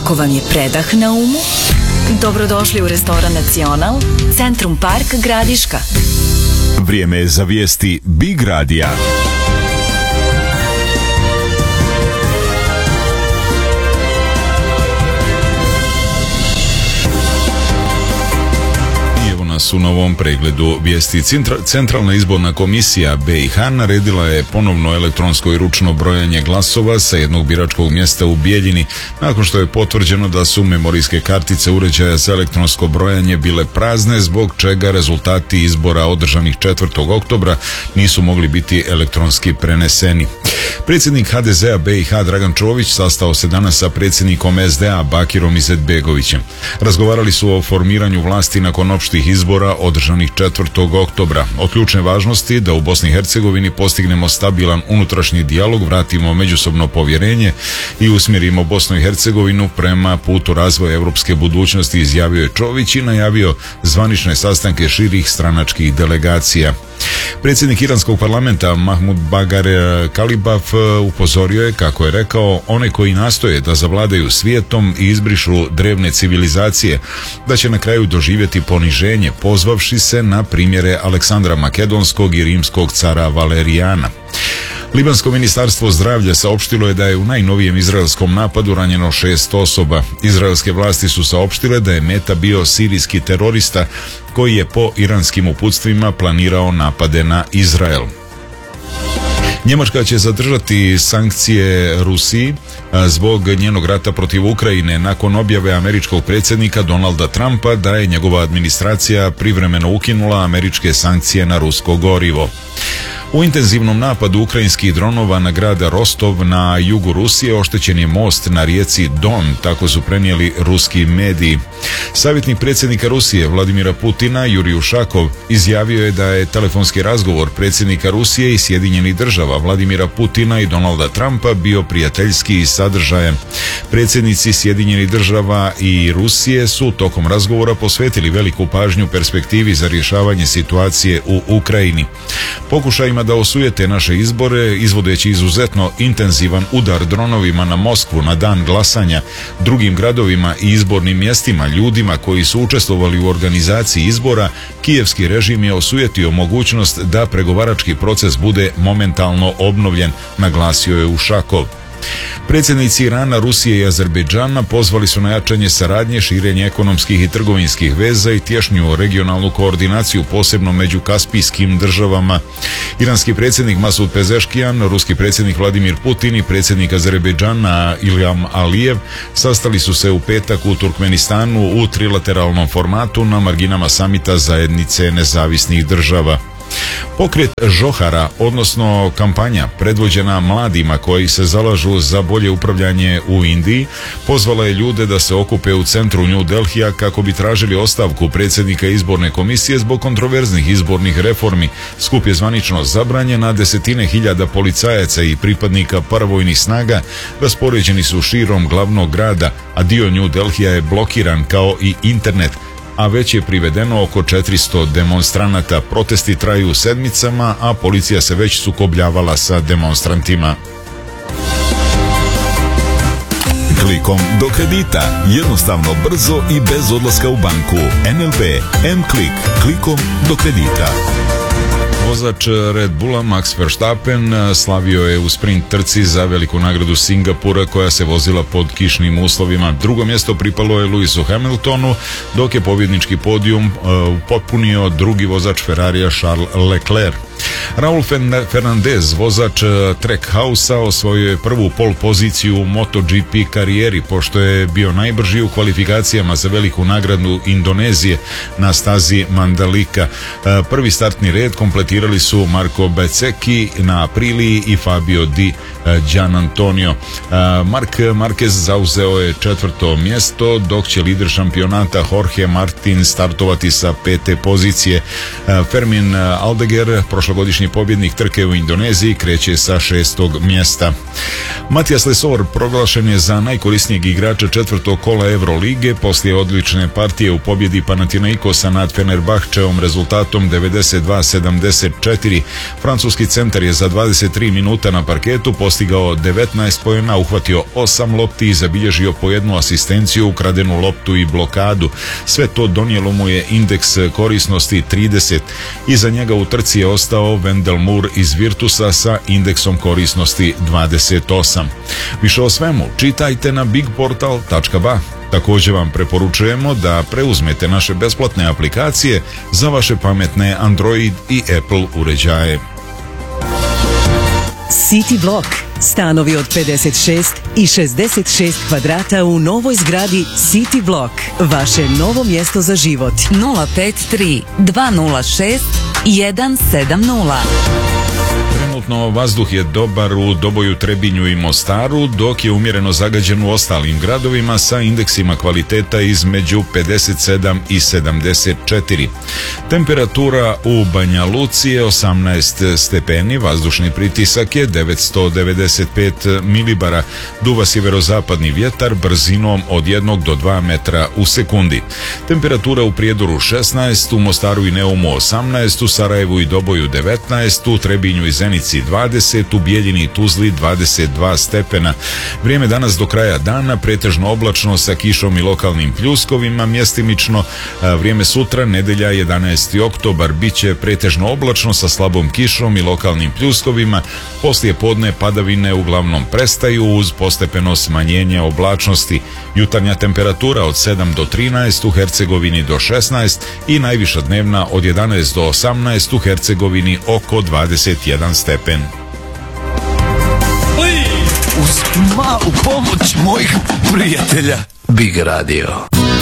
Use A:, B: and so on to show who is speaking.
A: Ako vam je predah na umu, dobrodošli u restoran Nacional, Centrum Park Gradiška.
B: Vrijeme je za vijesti Big Radija. U novom pregledu vijesti. Centralna izborna komisija BiH naredila je ponovno elektronsko i ručno brojanje glasova sa jednog biračkog mjesta u Bijeljini nakon što je potvrđeno da su memorijske kartice uređaja za elektronsko brojanje bile prazne, zbog čega rezultati izbora održanih 4. oktobra nisu mogli biti elektronski preneseni. Predsjednik HDZ-a BiH Dragan Čović sastao se danas sa predsjednikom SDA Bakirom Izetbegovićem. Razgovarali su o formiranju vlasti nakon opštih izbora održanih 4. oktobra. Od ključne važnosti da u Bosni i Hercegovini postignemo stabilan unutrašnji dijalog, vratimo međusobno povjerenje i usmjerimo Bosnu i Hercegovinu prema putu razvoja europske budućnosti, izjavio je Čović i najavio zvanične sastanke širih stranačkih delegacija. Predsjednik iranskog parlamenta Mahmud Bagar Kalibaf upozorio je, kako je rekao, one koji nastoje da zavladaju svijetom i izbrišu drevne civilizacije, da će na kraju doživjeti poniženje, pozvavši se na primjere Aleksandra Makedonskog i rimskog cara Valerijana. Libansko ministarstvo zdravlja saopštilo je da je u najnovijem izraelskom napadu ranjeno 6 osoba. Izraelske vlasti su saopštile da je meta bio sirijski terorista koji je po iranskim uputstvima planirao napade na Izrael. Njemačka će zadržati sankcije Rusiji zbog njenog rata protiv Ukrajine nakon objave američkog predsjednika Donalda Trumpa da je njegova administracija privremeno ukinula američke sankcije na rusko gorivo. U intenzivnom napadu ukrajinskih dronova na grad Rostov na jugu Rusije oštećen je most na rijeci Don, tako su prenijeli ruski mediji. Savjetnik predsjednika Rusije Vladimira Putina Jurij Ušakov izjavio je da je telefonski razgovor predsjednika Rusije i Sjedinjenih država Vladimira Putina i Donalda Trumpa bio prijateljski i sadržajan. Predsjednici Sjedinjenih država i Rusije su tokom razgovora posvetili veliku pažnju perspektivi za rješavanje situacije u Ukrajini. Pokušajima da osujete naše izbore, izvodeći izuzetno intenzivan udar dronovima na Moskvu na dan glasanja, drugim gradovima i izbornim mjestima, ljudima koji su učestvovali u organizaciji izbora, kijevski režim je osujetio mogućnost da pregovarački proces bude momentalno obnovljen, naglasio je Ušakov. Predsjednici Irana, Rusije i Azerbejdžana pozvali su na jačanje saradnje, širenje ekonomskih i trgovinskih veza i tješnju regionalnu koordinaciju, posebno među kaspijskim državama. Iranski predsjednik Masud Pezeškijan, ruski predsjednik Vladimir Putin i predsjednik Azerbejdžana Ilham Alijev sastali su se u petak u Turkmenistanu u trilateralnom formatu na marginama samita zajednice nezavisnih država. Pokret Žohara, odnosno kampanja predvođena mladima koji se zalažu za bolje upravljanje u Indiji, pozvala je ljude da se okupe u centru New Delhija kako bi tražili ostavku predsjednika izborne komisije zbog kontroverznih izbornih reformi. Skup je zvanično zabranjen, a desetine hiljada policajaca i pripadnika paravojnih snaga raspoređeni su širom glavnog grada, a dio New Delhija je blokiran kao i internet, a već je privedeno oko 400 demonstranata. Protesti traju sedmicama, a policija se već sukobljavala sa demonstrantima.
C: Klikom do kredita. Jednostavno, brzo i bez odlaska u banku. NLB M-Klik. Klikom do kredita.
B: Vozač Red Bulla Max Verstappen slavio je u sprint trci za veliku nagradu Singapura koja se vozila pod kišnim uslovima. Drugo mjesto pripalo je Lewisu Hamiltonu, dok je pobjednički podijum potpunio drugi vozač Ferrarija Charles Leclerc. Raul Fernandez, vozač Trackhouse-a, osvojio je prvu pol poziciju u MotoGP karijeri, pošto je bio najbrži u kvalifikacijama za veliku nagradu Indonezije na stazi Mandalika. Prvi startni red kompletirali su Marco Bezzecchi na Apriliji i Fabio Di Gianantonio. Marc Marquez zauzeo je 4. mjesto, dok će lider šampionata Jorge Martin startovati sa 5. pozicije. Fermin Aldeguer prošle Prošlogodišnji pobjednik trke u Indoneziji kreće sa 6. mjesta. Matijas Lesor proglašen je za najkorisnijeg igrača četvrtog kola Eurolige poslije odlične partije u pobjedi Panathinaikosa nad Fenerbahčeom rezultatom 92-74. Francuski centar je za 23 minuta na parketu postigao 19 poena, uhvatio 8 lopti i zabilježio po jednu asistenciju, ukradenu loptu i blokadu. Sve to donijelo mu je indeks korisnosti 30. Iza njega u trci je ostao Wendell Moore iz Virtusa sa indeksom korisnosti 28. Više o svemu čitajte na bigportal.ba. Također vam preporučujemo da preuzmete naše besplatne aplikacije za vaše pametne Android i Apple uređaje.
D: City Block. Stanovi od 56 i 66 kvadrata u novoj zgradi City Block. Vaše novo mjesto za život.
E: 053 206 170.
B: Trenutno vazduh je dobar u Doboju, Trebinju i Mostaru, dok je umjereno zagađen u ostalim gradovima sa indeksima kvaliteta između 57 i 74. Temperatura u Banja Luci je 18 stepeni, vazdušni pritisak je 995 milibara, duva sjeverozapadni vjetar brzinom od 1 do 2 metra u sekundi. Temperatura u Prijedoru 16, u Mostaru i Neumu 18, u Sarajevu i Doboju 19, u Trebinju i Zenici 20, u Bijeljini i Tuzli 22 stepena. Vrijeme danas do kraja dana pretežno oblačno sa kišom i lokalnim pljuskovima mjestimično. Vrijeme sutra, nedelja 11. oktobar, bit će pretežno oblačno sa slabom kišom i lokalnim pljuskovima. Poslije podne padavine uglavnom prestaju uz postepeno smanjenje oblačnosti. Jutarnja temperatura od 7 do 13, u Hercegovini do 16 i najviša dnevna od 11 do 18, u Hercegovini oko 21 stepen.
F: Uz malu pomoć mojih prijatelja Big Radio.